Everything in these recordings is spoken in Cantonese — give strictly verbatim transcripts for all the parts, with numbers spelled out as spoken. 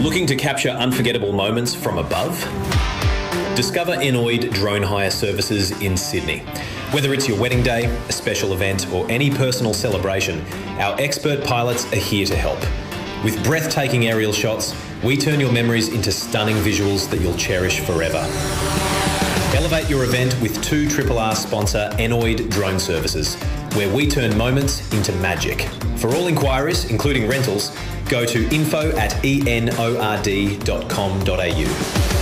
Looking to capture unforgettable moments from above? Discover Enoid Drone Hire Services in Sydney. Whether it's your wedding day, a special event, or any personal celebration, our expert pilots are here to help. With breathtaking aerial shots, we turn your memories into stunning visuals that you'll cherish forever. Elevate your event with two R R R sponsor Enoid Drone Services, where we turn moments into magic. For all inquiries, including rentals, go to info at enord dot com dot a u.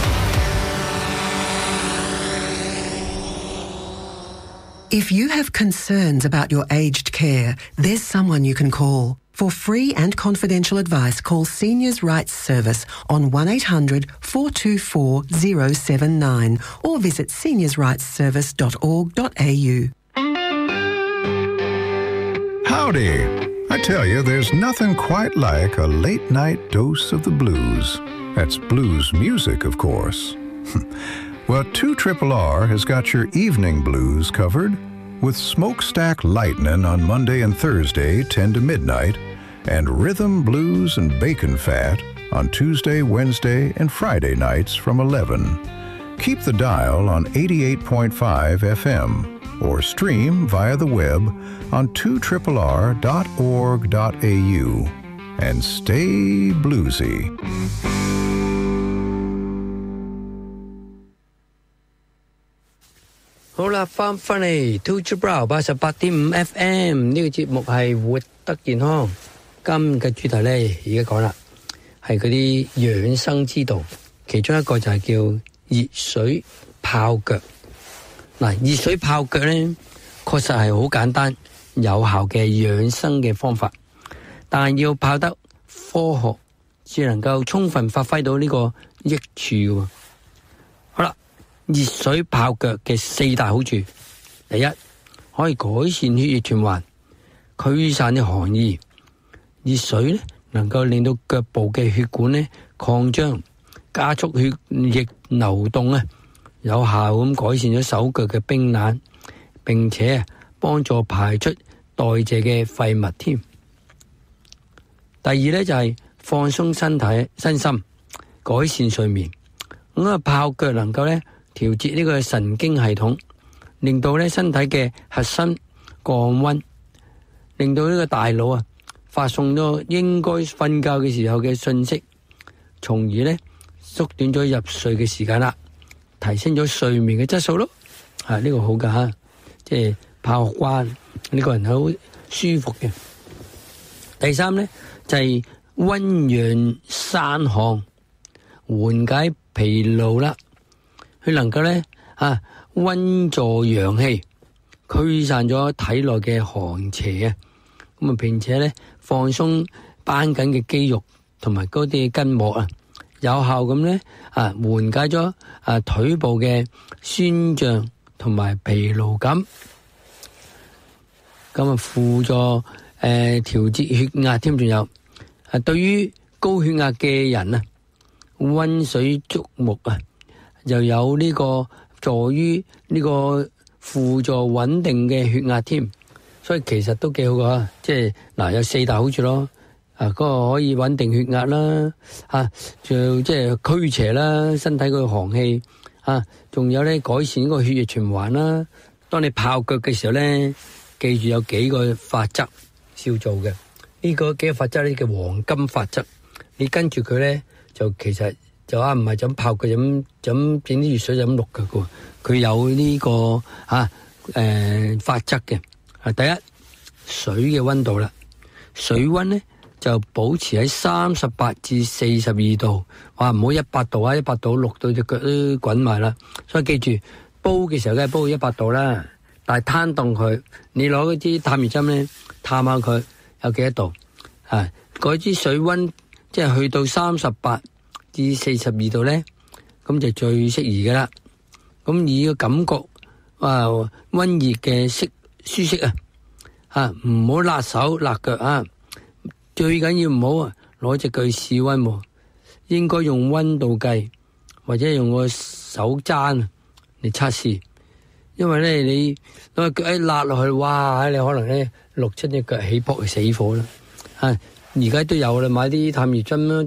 If you have concerns about your aged care, there's someone you can call. For free and confidential advice, call Seniors Rights Service on one eight hundred four two four zero seven nine or visit seniors rights service dot org dot a u. Howdy! I tell you, there's nothing quite like a late-night dose of the blues. That's blues music, of course. Well, two R R R has got your evening blues covered with Smokestack Lightning on Monday and Thursday, ten to midnight, and Rhythm, Blues, and Bacon Fat on Tuesday, Wednesday, and Friday nights from eleven. Keep the dial on eighty-eight point five F M or stream via the web on two R R R dot org dot a u. And stay bluesy. 好啦，翻返嚟 Two Brow 八十八點五 F M 呢個節目係活得健康。今日嘅主題咧，而家講啦，係嗰啲養生之道，其中一個就係叫熱水泡腳。嗱，熱水泡腳咧，確實係好簡單有效嘅養生嘅方法，但係要泡得科學，至能夠充分發揮到呢個益處嘅。好啦。 熱水泡腳嘅四大好處，第一，可以改善血液循環，驅散啲寒意。熱水咧能夠令到腳部嘅血管咧擴張，加速血液流動啊，有效咁改善咗手腳嘅冰冷，並且幫助排出代謝嘅廢物添。第二咧就係放鬆身體身心，改善睡眠。咁啊泡腳能夠咧。 調節呢個神經系統，令到咧身體嘅核心降溫，令到呢個大腦啊發送咗應該瞓覺嘅時候嘅訊息，從而咧縮短咗入睡嘅時間啦，提升咗睡眠嘅質素咯。啊，呢個好噶吓，即係泡關呢個人好舒服嘅。第三咧就係溫陽散寒，緩解疲勞啦。 佢能夠咧啊溫助陽氣，驅散咗體內嘅寒邪啊！咁啊，並且咧放鬆繃緊嘅肌肉同埋嗰啲筋膜啊，有效咁咧啊緩解咗啊腿部嘅酸脹同埋疲勞感。咁啊，輔助誒調節血壓添，仲有啊對於高血壓嘅人啊，溫水竹木啊！ 又有呢個助於呢個輔助穩定嘅血壓添，所以其實都幾好噶，即係嗱有四大好處咯。啊，嗰個可以穩定血壓啦，啊，仲即係驅邪啦，身體個寒氣啊，仲有咧改善呢個血液循環啦。當你泡腳嘅時候咧，記住有幾個法則要做嘅，呢個幾個法則咧叫黃金法則，你跟住佢咧就其實。 就啊，唔係就咁泡腳，就咁就咁整啲熱水就咁淥腳嘅，佢有呢、這個啊誒、呃、法則嘅。啊，第一水嘅溫度啦，水溫咧就保持喺三十八至四十二度，哇唔好一百度啊，一百度淥到隻腳都滾埋啦。所以記住煲嘅時候梗係煲一百度啦，但係攤凍佢，你攞嗰支探熱針咧探下佢有幾多度啊？嗰支水溫即係去到三十八。 至四十二度咧，咁就最適宜嘅啦。咁以個感覺，啊溫熱嘅適舒適啊，啊唔好辣手辣腳啊。最緊要唔好啊攞隻腳試溫喎，應該用溫度計或者用個手踭嚟測試。因為咧你攞腳一辣落去，哇！你可能咧淥親隻腳起泡死火啦。啊，而家都有啦，買啲探熱針啦，一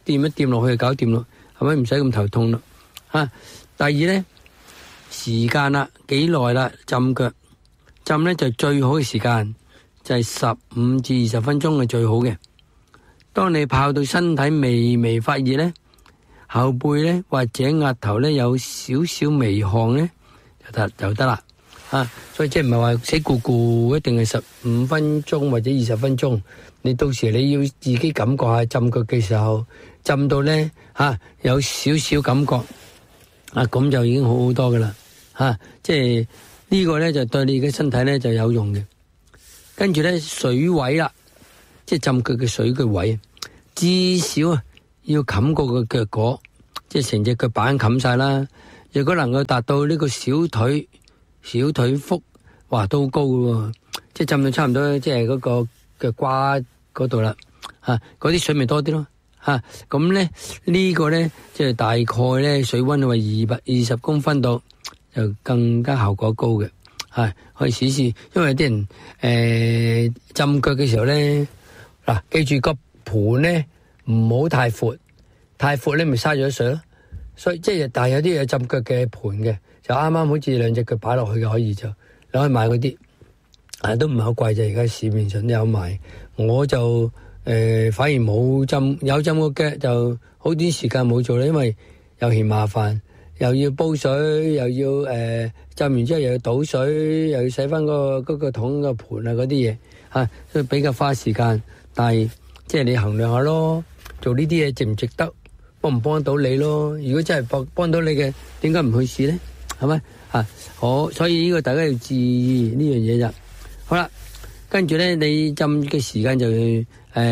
掂一掂落去就搞掂咯，係咪唔使咁頭痛咯？嚇，第二咧時間啦，幾耐啦？浸腳浸咧就最好嘅時間就係十五至二十分鐘係最好嘅。當你泡到身體微微發熱咧，後背咧或者額頭咧有少少微汗咧，就得就得啦。啊，所以即係唔係話死咕咕一定係十五分鐘或者二十分鐘，你到時你要自己感覺下浸腳嘅時候，浸到咧吓、啊、有少少感覺，啊咁就已經好好多噶啦，吓、啊、即係呢個咧就對你嘅身體咧就有用嘅。跟住咧水位啦，即係浸腳嘅水嘅位，至少啊要冚過個腳果，即係成隻腳板冚晒啦。如果能夠達到呢個小腿。小腿腹，哇都好高嘅喎，即係浸到差唔多，即係嗰個腳瓜嗰度啦，吓嗰啲水咪多啲咯，吓咁咧呢個咧即係大概咧水溫係二百二十公分度，就更加效果高嘅，係可以試試。因為啲人誒、呃、浸腳嘅時候咧，嗱、啊、記住個盤咧唔好太闊，太闊咧咪嘥咗水咯。所以即係但係有啲有浸腳嘅盤嘅。就啱啱好似兩隻腳擺落去嘅，可以就你可以買嗰啲，啊都唔係好貴啫，而家市面上都有賣。我就誒、呃、反而冇浸，有浸個腳就好短時間冇做啦，因為又嫌麻煩，又要煲水，又要誒、呃、浸完之後又要倒水，又要洗翻、嗰個嗰、嗰個桶個盤啊嗰啲嘢，嚇，所以比較花時間。但係即係你衡量下咯，做呢啲嘢值唔值得，幫唔幫到你咯？如果真係幫幫到你嘅，點解唔去試咧？係咪啊？好，所以呢個大家要注意呢樣嘢咋。好啦，跟住咧，你浸嘅時間就誒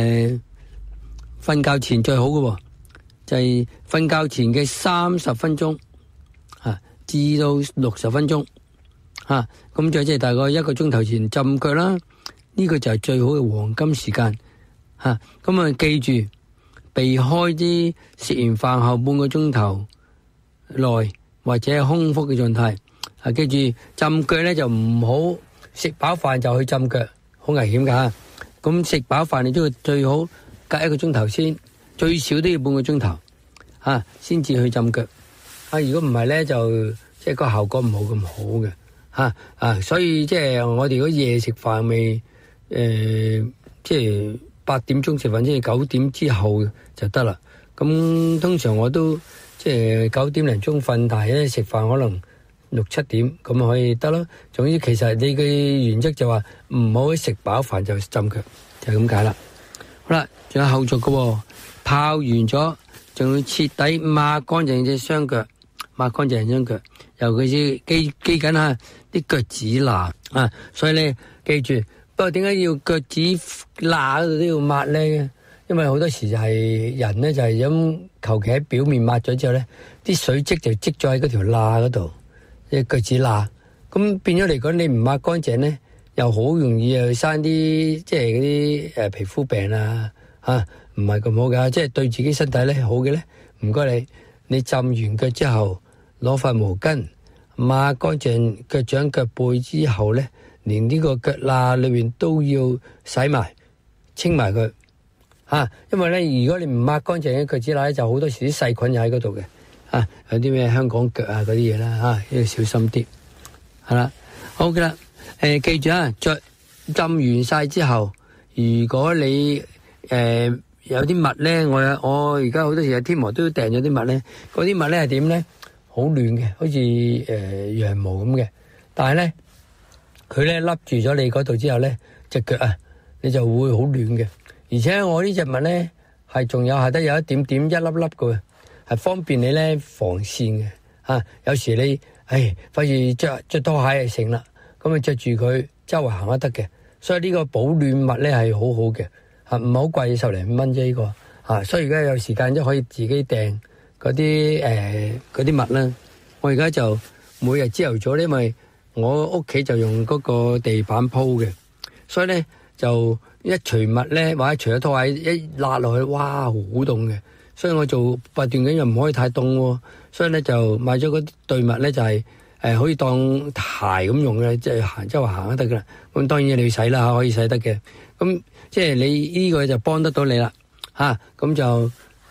瞓覺前最好嘅，就係瞓覺前嘅三十分鐘啊，至到六十分鐘啊，咁就即係大概一個鐘頭前浸腳啦。呢個就係最好嘅黃金時間吓。咁啊，記住避開啲食完飯後半個鐘頭內。或者係空腹嘅狀態，啊記住浸腳咧就唔好食飽飯就去浸腳，好危險噶。咁食飽飯你都要最好隔一個鐘頭先，最少都要半個鐘頭，啊先至去浸腳。啊如果唔係咧就即係個效果唔好咁好嘅，吓啊所以即係我哋如果夜食飯未誒即係八點鐘食飯，即係九點之後就得啦。咁通常我都。即係九點零鐘瞓，但係咧食飯可能六七點咁可以得咯。總之其實你嘅原則就話唔好食飽飯就浸腳，就係咁解啦。好啦，仲有後續嘅喎，泡完咗仲要徹底抹乾淨隻雙腳，抹乾淨雙腳，尤其是記記緊下啲腳趾罅啊。所以咧記住，不過點解要腳趾罅嗰度都要抹咧？因為好多時就係人咧就係咁求其喺表面抹咗之後咧，啲水漬就積咗喺嗰條罅嗰度，隻腳趾罅。咁變咗嚟講，你唔抹乾淨咧，又好容易又生啲即係嗰啲誒皮膚病啊嚇，唔係咁好噶。即係對自己身體咧好嘅咧，唔該你，你浸完腳之後攞塊毛巾抹乾淨腳掌腳背之後咧，連呢個腳罅裏邊都要洗埋清埋佢。啊，因為咧，如果你唔抹乾淨嘅腳趾罅咧，就好多時啲細菌又喺嗰度嘅，啊，有啲咩香港腳啊嗰啲嘢啦，啊，要小心啲，係啦，好嘅啦，誒，記住啊，着浸完晒之後，如果你誒有啲襪咧，我我而家好多時喺天貓都訂咗啲襪咧，嗰啲襪咧係點咧？好暖嘅，好似誒羊毛咁嘅，但係咧，佢咧笠住咗你嗰度之後咧，隻腳啊，你就會好暖嘅。而且我呢隻襪咧係仲有下得有一點點一粒粒嘅，係方便你咧防跣嘅嚇。有時你唉費事着着拖鞋就成啦，咁啊着住佢周圍行都得嘅。所以呢個保暖襪咧係好好嘅嚇，唔係好貴，十零蚊啫呢個嚇。所以而家有時間都可以自己訂嗰啲誒嗰啲襪啦。我而家就每日朝頭早咧，因為我屋企就用嗰個地板鋪嘅，所以咧就。一除襪咧，或者除咗拖鞋一揦落去，哇，好凍嘅。所以我做八段錦又唔可以太凍喎，所以咧就買咗嗰對襪咧就係、是、誒、呃、可以當鞋咁用嘅，即係行周圍行都得噶啦。咁當然你要洗啦，可以洗得嘅。咁即係你呢個就幫得到你啦，吓、啊、咁就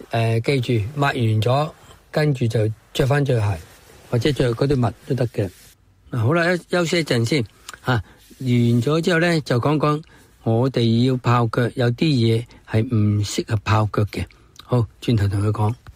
誒記住抹完咗，跟住就着翻對鞋，或者着嗰對襪都得嘅。嗱，好啦，休息一陣先嚇。完咗之後咧，就講講我哋要泡腳，有啲嘢係唔適合泡腳嘅。好，轉頭同佢講。